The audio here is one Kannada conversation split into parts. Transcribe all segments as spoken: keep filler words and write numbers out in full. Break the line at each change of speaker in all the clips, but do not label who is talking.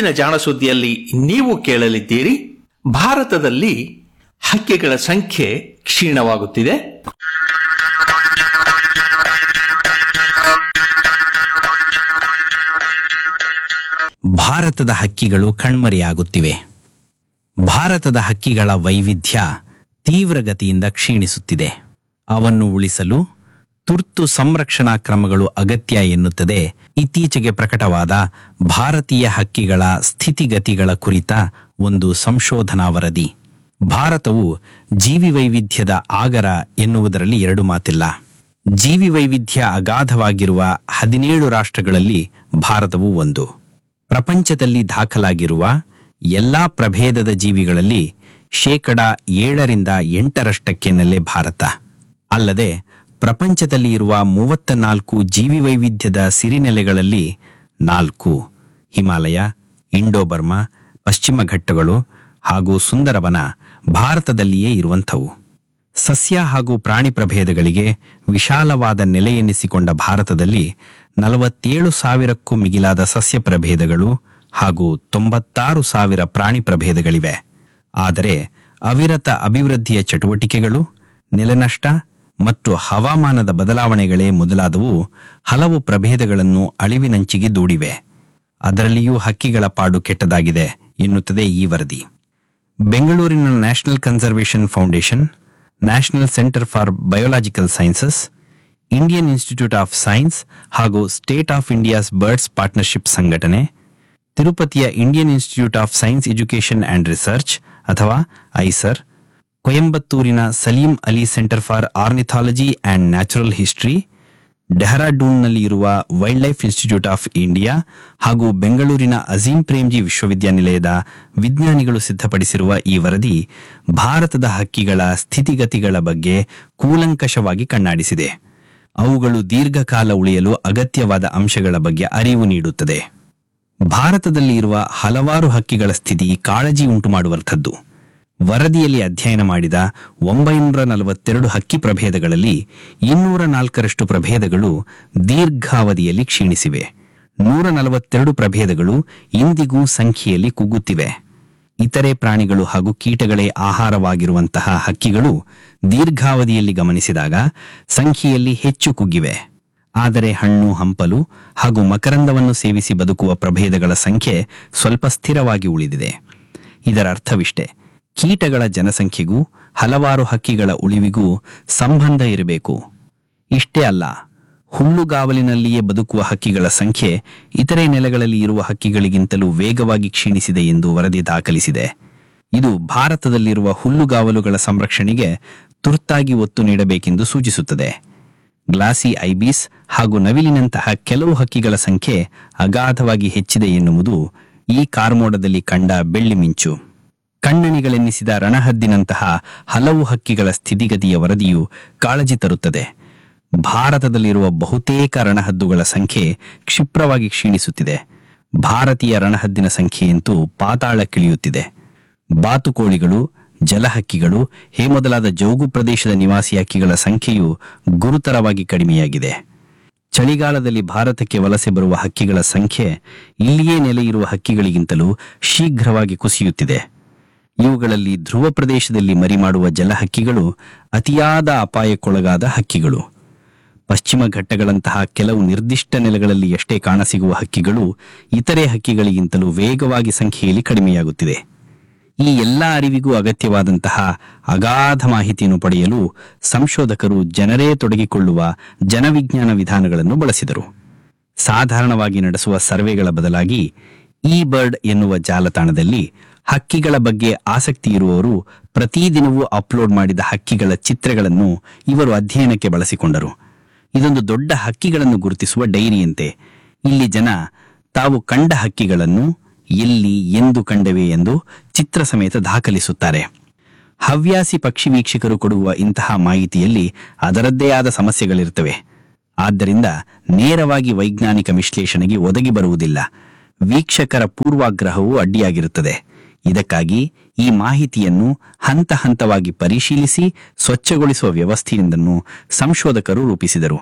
ಇಂದಿನ ಜಾಣ ಸುದ್ದಿಯಲ್ಲಿ ನೀವು ಕೇಳಲಿದ್ದೀರಿ, ಭಾರತದಲ್ಲಿ ಹಕ್ಕಿಗಳ ಸಂಖ್ಯೆ ಕ್ಷೀಣವಾಗುತ್ತಿದೆ.
ಭಾರತದ ಹಕ್ಕಿಗಳು ಕಣ್ಮರೆಯಾಗುತ್ತಿವೆ. ಭಾರತದ ಹಕ್ಕಿಗಳ ವೈವಿಧ್ಯ ತೀವ್ರಗತಿಯಿಂದ ಕ್ಷೀಣಿಸುತ್ತಿದೆ. ಅವನ್ನು ಉಳಿಸಲು ತುರ್ತು ಸಂರಕ್ಷಣಾ ಕ್ರಮಗಳು ಅಗತ್ಯ ಎನ್ನುತ್ತದೆ ಇತ್ತೀಚೆಗೆ ಪ್ರಕಟವಾದ ಭಾರತೀಯ ಹಕ್ಕಿಗಳ ಸ್ಥಿತಿಗತಿಗಳ ಕುರಿತ ಒಂದು ಸಂಶೋಧನಾ ವರದಿ. ಭಾರತವು ಜೀವಿ ವೈವಿಧ್ಯದ ಆಗರ ಎನ್ನುವುದರಲ್ಲಿ ಎರಡು ಮಾತಿಲ್ಲ. ಜೀವಿ ವೈವಿಧ್ಯ ಅಗಾಧವಾಗಿರುವ ಹದಿನೇಳು ರಾಷ್ಟ್ರಗಳಲ್ಲಿ ಭಾರತವು ಒಂದು. ಪ್ರಪಂಚದಲ್ಲಿ ದಾಖಲಾಗಿರುವ ಎಲ್ಲಾ ಪ್ರಭೇದದ ಜೀವಿಗಳಲ್ಲಿ ಶೇಕಡ ಏಳರಿಂದ ಎಂಟರಷ್ಟಕ್ಕೆ ನೆಲೆ ಭಾರತ. ಅಲ್ಲದೆ ಪ್ರಪಂಚದಲ್ಲಿ ಇರುವ ಮೂವತ್ತ ನಾಲ್ಕು ಜೀವಿ ವೈವಿಧ್ಯದ ಸಿರಿನೆಲೆಗಳಲ್ಲಿ ನಾಲ್ಕು ಹಿಮಾಲಯ, ಇಂಡೋ ಬರ್ಮಾ, ಪಶ್ಚಿಮ ಘಟ್ಟಗಳು ಹಾಗೂ ಸುಂದರವನ ಭಾರತದಲ್ಲಿಯೇ ಇರುವಂಥವು. ಸಸ್ಯ ಹಾಗೂ ಪ್ರಾಣಿ ಪ್ರಭೇದಗಳಿಗೆ ವಿಶಾಲವಾದ ನೆಲೆ ಎನ್ನಿಸಿಕೊಂಡ ಭಾರತದಲ್ಲಿ ನಲವತ್ತೇಳು ಸಾವಿರಕ್ಕೂ ಮಿಗಿಲಾದ ಸಸ್ಯ ಪ್ರಭೇದಗಳು ಹಾಗೂ ತೊಂಬತ್ತಾರು ಸಾವಿರ ಪ್ರಾಣಿ ಪ್ರಭೇದಗಳಿವೆ. ಆದರೆ ಅವಿರತ ಅಭಿವೃದ್ಧಿಯ ಚಟುವಟಿಕೆಗಳು, ನೆಲನಷ್ಟ ಮತ್ತು ಹವಾಮಾನದ ಬದಲಾವಣೆಗಳೇ ಮೊದಲಾದವು ಹಲವು ಪ್ರಭೇದಗಳನ್ನು ಅಳಿವಿನಂಚಿಗೆ ದೂಡಿವೆ. ಅದರಲ್ಲಿಯೂ ಹಕ್ಕಿಗಳ ಪಾಡು ಕೆಟ್ಟದಾಗಿದೆ ಎನ್ನುತ್ತದೆ ಈ ವರದಿ. ಬೆಂಗಳೂರಿನ national conservation foundation, national centre for biological sciences, Indian institute of science ಹಾಗೂ state of India's birds partnership ಸಂಘಟನೆ, ತಿರುಪತಿಯ Indian institute of science education and research ಅಥವಾ Eicher, ಕೊಯಂಬತ್ತೂರಿನ Salim Ali centre for ornithology and natural history, ಡೆಹ್ರಾಡೂನ್ನಲ್ಲಿ ಇರುವ wild life institute of India ಹಾಗೂ ಬೆಂಗಳೂರಿನ ಅಜೀಂ ಪ್ರೇಮ್ಜಿ ವಿಶ್ವವಿದ್ಯಾನಿಲಯದ ವಿಜ್ಞಾನಿಗಳು ಸಿದ್ಧಪಡಿಸಿರುವ ಈ ವರದಿ ಭಾರತದ ಹಕ್ಕಿಗಳ ಸ್ಥಿತಿಗತಿಗಳ ಬಗ್ಗೆ ಕೂಲಂಕಷವಾಗಿ ಕಣ್ಣಾಡಿಸಿದೆ. ಅವುಗಳು ದೀರ್ಘಕಾಲ ಉಳಿಯಲು ಅಗತ್ಯವಾದ ಅಂಶಗಳ ಬಗ್ಗೆ ಅರಿವು ನೀಡುತ್ತದೆ. ಭಾರತದಲ್ಲಿ ಇರುವ ಹಲವಾರು ಹಕ್ಕಿಗಳ ಸ್ಥಿತಿ ಕಾಳಜಿ ಉಂಟು ಮಾಡುವಂಥದ್ದು. ವರದಿಯಲ್ಲಿ ಅಧ್ಯಯನ ಮಾಡಿದ ಒಂಬೈನೂರ ನಲವತ್ತೆರಡು ಹಕ್ಕಿ ಪ್ರಭೇದಗಳಲ್ಲಿ ಇನ್ನೂರ ನಾಲ್ಕರಷ್ಟು ಪ್ರಭೇದಗಳು ದೀರ್ಘಾವಧಿಯಲ್ಲಿ ಕ್ಷೀಣಿಸಿವೆ. ನೂರ ನಲವತ್ತೆರಡು ಪ್ರಭೇದಗಳು ಇಂದಿಗೂ ಸಂಖ್ಯೆಯಲ್ಲಿ ಕುಗ್ಗುತ್ತಿವೆ. ಇತರೆ ಪ್ರಾಣಿಗಳು ಹಾಗೂ ಕೀಟಗಳೇ ಆಹಾರವಾಗಿರುವಂತಹ ಹಕ್ಕಿಗಳು ದೀರ್ಘಾವಧಿಯಲ್ಲಿ ಗಮನಿಸಿದಾಗ ಸಂಖ್ಯೆಯಲ್ಲಿ ಹೆಚ್ಚು ಕುಗ್ಗಿವೆ. ಆದರೆ ಹಣ್ಣು, ಹಂಪಲು ಹಾಗೂ ಮಕರಂದವನ್ನು ಸೇವಿಸಿ ಬದುಕುವ ಪ್ರಭೇದಗಳ ಸಂಖ್ಯೆ ಸ್ವಲ್ಪ ಸ್ಥಿರವಾಗಿ ಉಳಿದಿದೆ. ಇದರ ಅರ್ಥವಿಷ್ಟೇ, ಕೀಟಗಳ ಜನಸಂಖ್ಯೆಗೂ ಹಲವಾರು ಹಕ್ಕಿಗಳ ಉಳಿವಿಗೂ ಸಂಬಂಧ ಇರಬೇಕು. ಇಷ್ಟೇ ಅಲ್ಲ, ಹುಲ್ಲುಗಾವಲಿನಲ್ಲಿಯೇ ಬದುಕುವ ಹಕ್ಕಿಗಳ ಸಂಖ್ಯೆ ಇತರೆ ನೆಲೆಗಳಲ್ಲಿ ಇರುವ ಹಕ್ಕಿಗಳಿಗಿಂತಲೂ ವೇಗವಾಗಿ ಕ್ಷೀಣಿಸಿದೆ ಎಂದು ವರದಿ ದಾಖಲಿಸಿದೆ. ಇದು ಭಾರತದಲ್ಲಿರುವ ಹುಲ್ಲುಗಾವಲುಗಳ ಸಂರಕ್ಷಣೆಗೆ ತುರ್ತಾಗಿ ಒತ್ತು ನೀಡಬೇಕೆಂದು ಸೂಚಿಸುತ್ತದೆ. ಗ್ಲಾಸಿ ಐಬಿಸ್ ಹಾಗೂ ನವಿಲಿನಂತಹ ಕೆಲವು ಹಕ್ಕಿಗಳ ಸಂಖ್ಯೆ ಅಗಾಧವಾಗಿ ಹೆಚ್ಚಿದೆ ಎನ್ನುವುದು ಈ ಕಾರ್ಮೋಡದಲ್ಲಿ ಕಂಡ ಬೆಳ್ಳಿ ಮಿಂಚು. ಕಣ್ಣಣಿಗಳೆನ್ನಿಸಿದ ರಣಹದ್ದಿನಂತಹ ಹಲವು ಹಕ್ಕಿಗಳ ಸ್ಥಿತಿಗತಿಯ ವರದಿಯು ಕಾಳಜಿ ತರುತ್ತದೆ. ಭಾರತದಲ್ಲಿರುವ ಬಹುತೇಕ ರಣಹದ್ದುಗಳ ಸಂಖ್ಯೆ ಕ್ಷಿಪ್ರವಾಗಿ ಕ್ಷೀಣಿಸುತ್ತಿದೆ. ಭಾರತೀಯ ರಣಹದ್ದಿನ ಸಂಖ್ಯೆಯಂತೂ ಪಾತಾಳಕ್ಕಿಳಿಯುತ್ತಿದೆ. ಬಾತುಕೋಳಿಗಳು, ಜಲಹಕ್ಕಿಗಳು ಹೇ ಮೊದಲಾದ ಜೌಗು ಪ್ರದೇಶದ ನಿವಾಸಿ ಹಕ್ಕಿಗಳ ಸಂಖ್ಯೆಯು ಗುರುತರವಾಗಿ ಕಡಿಮೆಯಾಗಿದೆ. ಚಳಿಗಾಲದಲ್ಲಿ ಭಾರತಕ್ಕೆ ವಲಸೆ ಬರುವ ಹಕ್ಕಿಗಳ ಸಂಖ್ಯೆ ಇಲ್ಲಿಯೇ ನೆಲೆಯಿರುವ ಹಕ್ಕಿಗಳಿಗಿಂತಲೂ ಶೀಘ್ರವಾಗಿ ಕುಸಿಯುತ್ತಿದೆ. ಇವುಗಳಲ್ಲಿ ಧ್ರುವ ಪ್ರದೇಶದಲ್ಲಿ ಮರಿಮಾಡುವ ಜಲಹಕ್ಕಿಗಳು ಅತಿಯಾದ ಅಪಾಯಕ್ಕೊಳಗಾದ ಹಕ್ಕಿಗಳು. ಪಶ್ಚಿಮ ಘಟ್ಟಗಳಂತಹ ಕೆಲವು ನಿರ್ದಿಷ್ಟ ನೆಲೆಗಳಲ್ಲಿ ಎಷ್ಟೇ ಕಾಣಸಿಗುವ ಹಕ್ಕಿಗಳು ಇತರೆ ಹಕ್ಕಿಗಳಿಗಿಂತಲೂ ವೇಗವಾಗಿ ಸಂಖ್ಯೆಯಲ್ಲಿ ಕಡಿಮೆಯಾಗುತ್ತಿದೆ. ಈ ಎಲ್ಲ ಅರಿವಿಗೂ ಅಗತ್ಯವಾದಂತಹ ಅಗಾಧ ಮಾಹಿತಿಯನ್ನು ಪಡೆಯಲು ಸಂಶೋಧಕರು ಜನರೇ ತೊಡಗಿಕೊಳ್ಳುವ ಜನವಿಜ್ಞಾನ ವಿಧಾನಗಳನ್ನು ಬಳಸಿದರು. ಸಾಧಾರಣವಾಗಿ ನಡೆಸುವ ಸರ್ವೆಗಳ ಬದಲಾಗಿ ಈ ಬರ್ಡ್ ಎನ್ನುವ ಜಾಲತಾಣದಲ್ಲಿ ಹಕ್ಕಿಗಳ ಬಗ್ಗೆ ಆಸಕ್ತಿ ಇರುವವರು ಪ್ರತಿದಿನವೂ ಅಪ್ಲೋಡ್ ಮಾಡಿದ ಹಕ್ಕಿಗಳ ಚಿತ್ರಗಳನ್ನು ಇವರು ಅಧ್ಯಯನಕ್ಕೆ ಬಳಸಿಕೊಂಡರು. ಇದೊಂದು ದೊಡ್ಡ ಹಕ್ಕಿಗಳನ್ನು ಗುರುತಿಸುವ ಡೈರಿಯಂತೆ. ಇಲ್ಲಿ ಜನ ತಾವು ಕಂಡ ಹಕ್ಕಿಗಳನ್ನು ಎಲ್ಲಿ, ಎಂದು ಕಂಡವೆ ಎಂದು ಚಿತ್ರ ಸಮೇತ ದಾಖಲಿಸುತ್ತಾರೆ. ಹವ್ಯಾಸಿ ಪಕ್ಷಿ ವೀಕ್ಷಕರು ಕೊಡುವ ಇಂತಹ ಮಾಹಿತಿಯಲ್ಲಿ ಅದರದ್ದೇ ಆದ ಸಮಸ್ಯೆಗಳಿರ್ತವೆ. ಆದ್ದರಿಂದ ನೇರವಾಗಿ ವೈಜ್ಞಾನಿಕ ವಿಶ್ಲೇಷಣೆಗೆ ಒದಗಿ ಬರುವುದಿಲ್ಲ. ವೀಕ್ಷಕರ ಪೂರ್ವಾಗ್ರಹವೂ ಅಡ್ಡಿಯಾಗಿರುತ್ತದೆ. ಇದಕ್ಕಾಗಿ ಈ ಮಾಹಿತಿಯನ್ನು ಹಂತ ಹಂತವಾಗಿ ಪರಿಶೀಲಿಸಿ ಸ್ವಚ್ಛಗೊಳಿಸುವ ವ್ಯವಸ್ಥೆಯೊಂದನ್ನು ಸಂಶೋಧಕರು ರೂಪಿಸಿದರು.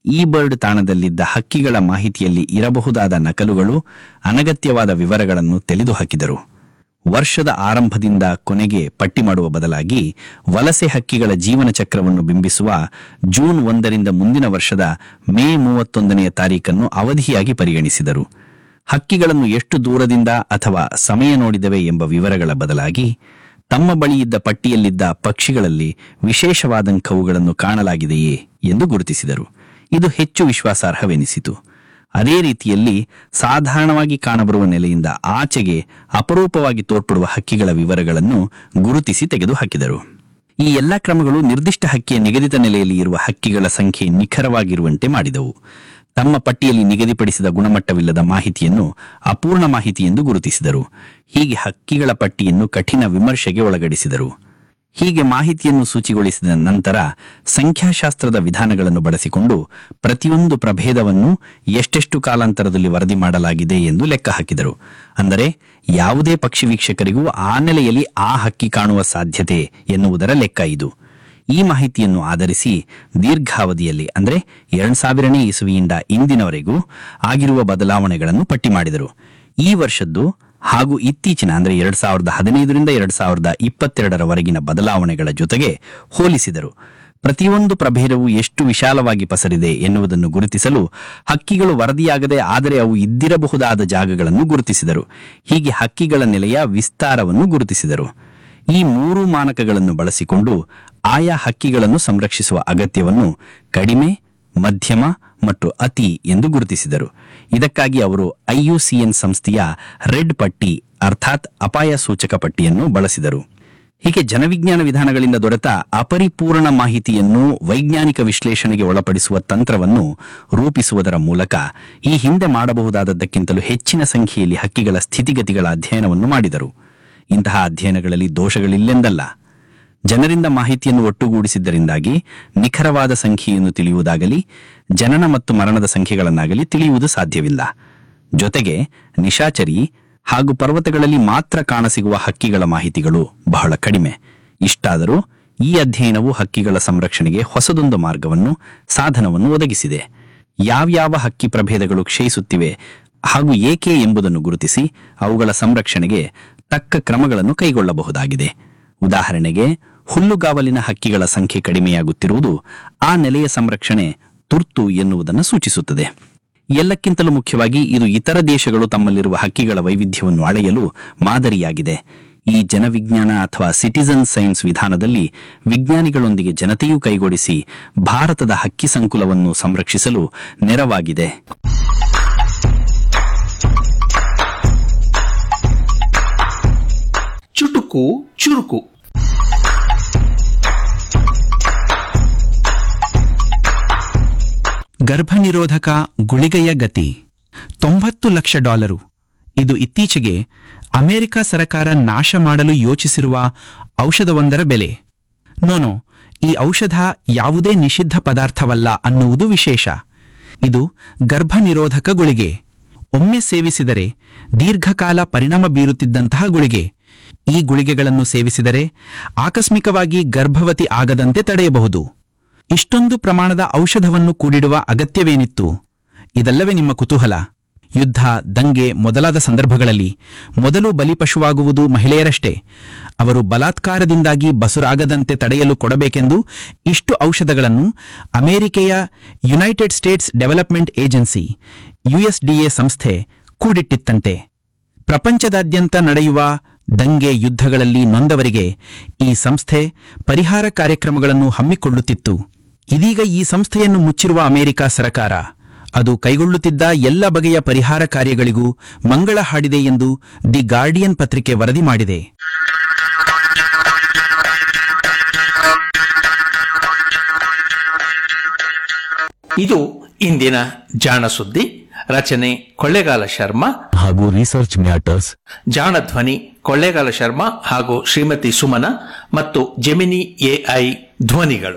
ಈ ಬರ್ಡ್ ತಾಣದಲ್ಲಿದ್ದ ಹಕ್ಕಿಗಳ ಮಾಹಿತಿಯಲ್ಲಿ ಇರಬಹುದಾದ ನಕಲುಗಳು, ಅನಗತ್ಯವಾದ ವಿವರಗಳನ್ನು ತೆಗೆದುಹಾಕಿದರು. ವರ್ಷದ ಆರಂಭದಿಂದ ಕೊನೆಗೆ ಪಟ್ಟಿ ಮಾಡುವ ಬದಲಾಗಿ ವಲಸೆ ಹಕ್ಕಿಗಳ ಜೀವನ ಚಕ್ರವನ್ನು ಬಿಂಬಿಸುವ ಜೂನ್ ಒಂದರಿಂದ ಮುಂದಿನ ವರ್ಷದ ಮೇ ಮೂವತ್ತೊಂದನೆಯ ತಾರೀಖನ್ನು ಅವಧಿಯಾಗಿ ಪರಿಗಣಿಸಿದರು. ಹಕ್ಕಿಗಳನ್ನು ಎಷ್ಟು ದೂರದಿಂದ ಅಥವಾ ಸಮಯ ನೋಡಿದವೆ ಎಂಬ ವಿವರಗಳ ಬದಲಾಗಿ ತಮ್ಮ ಬಳಿಯಿದ್ದ ಪಟ್ಟಿಯಲ್ಲಿದ್ದ ಪಕ್ಷಿಗಳಲ್ಲಿ ವಿಶೇಷವಾದಂಥವುಗಳನ್ನು ಕಾಣಲಾಗಿದೆಯೇ ಎಂದು ಗುರುತಿಸಿದರು. ಇದು ಹೆಚ್ಚು ವಿಶ್ವಾಸಾರ್ಹವೆನಿಸಿತು. ಅದೇ ರೀತಿಯಲ್ಲಿ ಸಾಧಾರಣವಾಗಿ ಕಾಣಬರುವ ನೆಲೆಯಿಂದ ಆಚೆಗೆ ಅಪರೂಪವಾಗಿ ತೋರ್ಪಡುವ ಹಕ್ಕಿಗಳ ವಿವರಗಳನ್ನು ಗುರುತಿಸಿ ತೆಗೆದುಹಾಕಿದರು. ಈ ಎಲ್ಲ ಕ್ರಮಗಳು ನಿರ್ದಿಷ್ಟ ಹಕ್ಕಿಯ ನಿಗದಿತ ನೆಲೆಯಲ್ಲಿ ಇರುವ ಹಕ್ಕಿಗಳ ಸಂಖ್ಯೆ ನಿಖರವಾಗಿರುವಂತೆ ಮಾಡಿದವು. ತಮ್ಮ ಪಟ್ಟಿಯಲ್ಲಿ ನಿಗದಿಪಡಿಸಿದ ಗುಣಮಟ್ಟವಿಲ್ಲದ ಮಾಹಿತಿಯನ್ನು ಅಪೂರ್ಣ ಮಾಹಿತಿ ಎಂದು ಗುರುತಿಸಿದರು. ಹೀಗೆ ಹಕ್ಕಿಗಳ ಪಟ್ಟಿಯನ್ನು ಕಠಿಣ ವಿಮರ್ಶೆಗೆ ಒಳಗಡಿಸಿದರು. ಹೀಗೆ ಮಾಹಿತಿಯನ್ನು ಸೂಚಿಗೊಳಿಸಿದ ನಂತರ ಸಂಖ್ಯಾಶಾಸ್ತ್ರದ ವಿಧಾನಗಳನ್ನು ಬಳಸಿಕೊಂಡು ಪ್ರತಿಯೊಂದು ಪ್ರಭೇದವನ್ನು ಎಷ್ಟೆಷ್ಟು ಕಾಲಾಂತರದಲ್ಲಿ ವರದಿ ಮಾಡಲಾಗಿದೆ ಎಂದು ಲೆಕ್ಕ ಹಾಕಿದರು. ಅಂದರೆ ಯಾವುದೇ ಪಕ್ಷಿ ವೀಕ್ಷಕರಿಗೂ ಆ ನೆಲೆಯಲ್ಲಿ ಆ ಹಕ್ಕಿ ಕಾಣುವ ಸಾಧ್ಯತೆ ಎನ್ನುವುದರ ಲೆಕ್ಕ ಇದು. ಈ ಮಾಹಿತಿಯನ್ನು ಆಧರಿಸಿ ದೀರ್ಘಾವಧಿಯಲ್ಲಿ ಅಂದರೆ ಎರಡ್ ಸಾವಿರನೇ ಇಸುವಿಯಿಂದ ಇಂದಿನವರೆಗೂ ಆಗಿರುವ ಬದಲಾವಣೆಗಳನ್ನು ಪಟ್ಟಿ ಮಾಡಿದರು. ಈ ವರ್ಷದ್ದು ಹಾಗೂ ಇತ್ತೀಚಿನ ಅಂದರೆ ಎರಡ್ ಸಾವಿರದ ಹದಿನೈದರಿಂದ ಎರಡ್ ಸಾವಿರದ ಇಪ್ಪತ್ತೆರಡರವರೆಗಿನ ಬದಲಾವಣೆಗಳ ಜೊತೆಗೆ ಹೋಲಿಸಿದರು. ಪ್ರತಿಯೊಂದು ಪ್ರಭೇದವು ಎಷ್ಟು ವಿಶಾಲವಾಗಿ ಪಸರಿದೆ ಎನ್ನುವುದನ್ನು ಗುರುತಿಸಲು ಹಕ್ಕಿಗಳು ವರದಿಯಾಗದೆ ಆದರೆ ಅವು ಇದ್ದಿರಬಹುದಾದ ಜಾಗಗಳನ್ನು ಗುರುತಿಸಿದರು. ಹೀಗೆ ಹಕ್ಕಿಗಳ ನೆಲೆಯ ವಿಸ್ತಾರವನ್ನು ಗುರುತಿಸಿದರು. ಈ ಮೂರು ಮಾನಕಗಳನ್ನು ಬಳಸಿಕೊಂಡು ಆಯಾ ಹಕ್ಕಿಗಳನ್ನು ಸಂರಕ್ಷಿಸುವ ಅಗತ್ಯವನ್ನು ಕಡಿಮೆ, ಮಧ್ಯಮ ಮತ್ತು ಅತಿ ಎಂದು ಗುರುತಿಸಿದರು. ಇದಕ್ಕಾಗಿ ಅವರು ಐಯುಸಿಎನ್ ಸಂಸ್ಥೆಯ ರೆಡ್ ಪಟ್ಟಿ ಅರ್ಥಾತ್ ಅಪಾಯ ಸೂಚಕ ಪಟ್ಟಿಯನ್ನು ಬಳಸಿದರು. ಹೀಗೆ ಜನವಿಜ್ಞಾನ ವಿಧಾನಗಳಿಂದ ದೊರೆತ ಅಪರಿಪೂರ್ಣ ಮಾಹಿತಿಯನ್ನು ವೈಜ್ಞಾನಿಕ ವಿಶ್ಲೇಷಣೆಗೆ ಒಳಪಡಿಸುವ ತಂತ್ರವನ್ನು ರೂಪಿಸುವುದರ ಮೂಲಕ ಈ ಹಿಂದೆ ಮಾಡಬಹುದಾದದ್ದಕ್ಕಿಂತಲೂ ಹೆಚ್ಚಿನ ಸಂಖ್ಯೆಯಲ್ಲಿ ಹಕ್ಕಿಗಳ ಸ್ಥಿತಿಗತಿಗಳ ಅಧ್ಯಯನವನ್ನು ಮಾಡಿದರು. ಇಂತಹ ಅಧ್ಯಯನಗಳಲ್ಲಿ ದೋಷಗಳಿಲ್ಲೆಂದಲ್ಲ. ಜನರಿಂದ ಮಾಹಿತಿಯನ್ನು ಒಟ್ಟುಗೂಡಿಸಿದ್ದರಿಂದಾಗಿ ನಿಖರವಾದ ಸಂಖ್ಯೆಯನ್ನು ತಿಳಿಯುವುದಾಗಲಿ ಜನನ ಮತ್ತು ಮರಣದ ಸಂಖ್ಯೆಗಳನ್ನಾಗಲಿ ತಿಳಿಯುವುದು ಸಾಧ್ಯವಿಲ್ಲ. ಜೊತೆಗೆ ನಿಶಾಚರಿ ಹಾಗೂ ಪರ್ವತಗಳಲ್ಲಿ ಮಾತ್ರ ಕಾಣಸಿಗುವ ಹಕ್ಕಿಗಳ ಮಾಹಿತಿಗಳು ಬಹಳ ಕಡಿಮೆ. ಇಷ್ಟಾದರೂ ಈ ಅಧ್ಯಯನವು ಹಕ್ಕಿಗಳ ಸಂರಕ್ಷಣೆಗೆ ಹೊಸದೊಂದು ಮಾರ್ಗವನ್ನು, ಸಾಧನವನ್ನು ಒದಗಿಸಿದೆ. ಯಾವ್ಯಾವ ಹಕ್ಕಿ ಪ್ರಭೇದಗಳು ಕ್ಷಯಿಸುತ್ತಿವೆ ಹಾಗೂ ಏಕೆ ಎಂಬುದನ್ನು ಗುರುತಿಸಿ ಅವುಗಳ ಸಂರಕ್ಷಣೆಗೆ ತಕ್ಕ ಕ್ರಮಗಳನ್ನು ಕೈಗೊಳ್ಳಬಹುದಾಗಿದೆ. ಉದಾಹರಣೆಗೆ, ಹುಲ್ಲುಗಾವಲಿನ ಹಕ್ಕಿಗಳ ಸಂಖ್ಯೆ ಕಡಿಮೆಯಾಗುತ್ತಿರುವುದು ಆ ನೆಲೆಯ ಸಂರಕ್ಷಣೆ ತುರ್ತು ಎನ್ನುವುದನ್ನು ಸೂಚಿಸುತ್ತದೆ. ಎಲ್ಲಕ್ಕಿಂತಲೂ ಮುಖ್ಯವಾಗಿ ಇದು ಇತರ ದೇಶಗಳು ತಮ್ಮಲ್ಲಿರುವ ಹಕ್ಕಿಗಳ ವೈವಿಧ್ಯವನ್ನು ಅಳೆಯಲು ಮಾದರಿಯಾಗಿದೆ. ಈ ಜನವಿಜ್ಞಾನ ಅಥವಾ ಸಿಟಿಜನ್ ಸೈನ್ಸ್ ವಿಧಾನದಲ್ಲಿ ವಿಜ್ಞಾನಿಗಳೊಂದಿಗೆ ಜನತೆಯೂ ಕೈಗೂಡಿಸಿ ಭಾರತದ ಹಕ್ಕಿ ಸಂಕುಲವನ್ನು ಸಂರಕ್ಷಿಸಲು ನೆರವಾಗಿದೆ.
ಚುಟುಕು ಚುರುಕು.
ಗರ್ಭನಿರೋಧಕ ಗುಳಿಗೆಯ ಗತಿ ತೊಂಬತ್ತು ಲಕ್ಷ ಡಾಲರು. ಇದು ಇತ್ತೀಚೆಗೆ ಅಮೆರಿಕ ಸರ್ಕಾರ ನಾಶ ಮಾಡಲು ಯೋಚಿಸಿರುವ ಔಷಧವೊಂದರ ಬೆಲೆ. ನೋನೋ, ಈ ಔಷಧ ಯಾವುದೇ ನಿಷಿದ್ಧ ಪದಾರ್ಥವಲ್ಲ ಅನ್ನುವುದು ವಿಶೇಷ. ಇದು ಗರ್ಭನಿರೋಧಕ ಗುಳಿಗೆ. ಒಮ್ಮೆ ಸೇವಿಸಿದರೆ ದೀರ್ಘಕಾಲ ಪರಿಣಾಮ ಬೀರುತ್ತಿದ್ದಂತಹ ಗುಳಿಗೆ. ಈ ಗುಳಿಗೆಗಳನ್ನು ಸೇವಿಸಿದರೆ ಆಕಸ್ಮಿಕವಾಗಿ ಗರ್ಭವತಿ ಆಗದಂತೆ ತಡೆಯಬಹುದು. ಇಷ್ಟೊಂದು ಪ್ರಮಾಣದ ಔಷಧವನ್ನು ಕೂಡಿಡುವ ಅಗತ್ಯವೇನಿತ್ತು? ಇದಲ್ಲವೇ ನಿಮ್ಮ ಕುತೂಹಲ? ಯುದ್ಧ, ದಂಗೆ ಮೊದಲಾದ ಸಂದರ್ಭಗಳಲ್ಲಿ ಮೊದಲು ಬಲಿಪಶುವಾಗುವುದು ಮಹಿಳೆಯರಷ್ಟೇ. ಅವರು ಬಲಾತ್ಕಾರದಿಂದಾಗಿ ಬಸುರಾಗದಂತೆ ತಡೆಯಲು ಕೊಡಬೇಕೆಂದು ಇಷ್ಟು ಔಷಧಗಳನ್ನು ಅಮೆರಿಕೆಯ United States development agency USDA ಸಂಸ್ಥೆ ಕೂಡಿಟ್ಟಿತ್ತಂತೆ. ಪ್ರಪಂಚದಾದ್ಯಂತ ನಡೆಯುವ ದಂಗೆ, ಯುದ್ಧಗಳಲ್ಲಿ ನೊಂದವರಿಗೆ ಈ ಸಂಸ್ಥೆ ಪರಿಹಾರ ಕಾರ್ಯಕ್ರಮಗಳನ್ನು ಹಮ್ಮಿಕೊಳ್ಳುತ್ತಿತ್ತು. ಇದೀಗ ಈ ಸಂಸ್ಥೆಯನ್ನು ಮುಚ್ಚಿರುವ ಅಮೆರಿಕ ಸರ್ಕಾರ ಅದು ಕೈಗೊಳ್ಳುತ್ತಿದ್ದ ಎಲ್ಲ ಬಗೆಯ ಪರಿಹಾರ ಕಾರ್ಯಗಳಿಗೂ ಮಂಗಳ ಹಾಡಿದೆ ಎಂದು ದಿ ಗಾರ್ಡಿಯನ್ ಪತ್ರಿಕೆ ವರದಿ ಮಾಡಿದೆ.
ಇದು ಇಂದಿನ ಜಾಣ ಸುದ್ದಿ. ರಚನೆ ಕೊಳ್ಳೇಗಾಲ ಶರ್ಮಾ
ಹಾಗೂ ರಿಸರ್ಚ್ ಮ್ಯಾಟರ್ಸ್.
ಜಾಣ ಧ್ವನಿ ಕೊಳ್ಳೇಗಾಲ ಶರ್ಮಾ ಹಾಗೂ ಶ್ರೀಮತಿ ಸುಮನ ಮತ್ತು ಜೆಮಿನಿ ಎಐ ಧ್ವನಿಗಳು.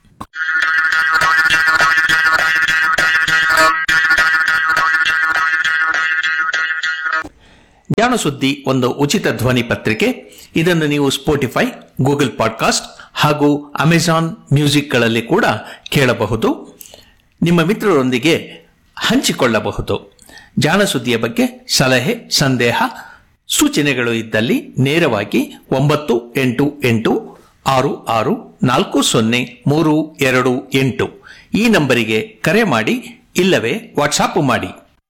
ಜಾಣ ಸುದ್ದಿ ಒಂದು ಉಚಿತ ಧ್ವನಿ ಪತ್ರಿಕೆ. ಇದನ್ನು ನೀವು ಸ್ಪೋಟಿಫೈ, ಗೂಗಲ್ ಪಾಡ್ಕಾಸ್ಟ್ ಹಾಗೂ ಅಮೆಜಾನ್ ಮ್ಯೂಸಿಕ್ಗಳಲ್ಲಿ ಕೂಡ ಕೇಳಬಹುದು. ನಿಮ್ಮ ಮಿತ್ರರೊಂದಿಗೆ ಹಂಚಿಕೊಳ್ಳಬಹುದು. ಜಾಣ ಸುದ್ದಿಯ ಬಗ್ಗೆ ಸಲಹೆ, ಸಂದೇಹ, ಸೂಚನೆಗಳು ಇದ್ದಲ್ಲಿ ನೇರವಾಗಿ ಒಂಬತ್ತು ಎಂಟು ಎಂಟು ಆರು ಆರು ನಾಲ್ಕು ಸೊನ್ನೆ ಮೂರು ಎರಡು ಎಂಟು ಈ ನಂಬರಿಗೆ ಕರೆ ಮಾಡಿ, ಇಲ್ಲವೇ ವಾಟ್ಸಾಪ್ ಮಾಡಿ.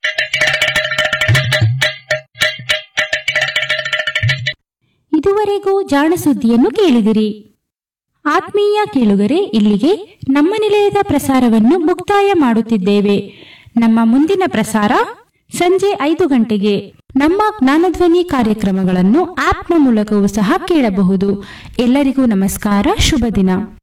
ಇದುವರೆಗೂ ಜಾಣ ಸುದ್ದಿಯನ್ನು ಕೇಳಿದಿರಿ. ಆತ್ಮೀಯ ಕೇಳುಗರೆ, ಇಲ್ಲಿಗೆ ನಮ್ಮ ನಿಲಯದ ಪ್ರಸಾರವನ್ನು ಮುಕ್ತಾಯ ಮಾಡುತ್ತಿದ್ದೇವೆ. ನಮ್ಮ ಮುಂದಿನ ಪ್ರಸಾರ ಸಂಜೆ ಐದು ಗಂಟೆಗೆ. ನಮ್ಮ ಜ್ಞಾನಧ್ವನಿ ಕಾರ್ಯಕ್ರಮಗಳನ್ನು ಆಪ್ನ ಮೂಲಕವೂ ಸಹ ಕೇಳಬಹುದು. ಎಲ್ಲರಿಗೂ ನಮಸ್ಕಾರ, ಶುಭ ದಿನ.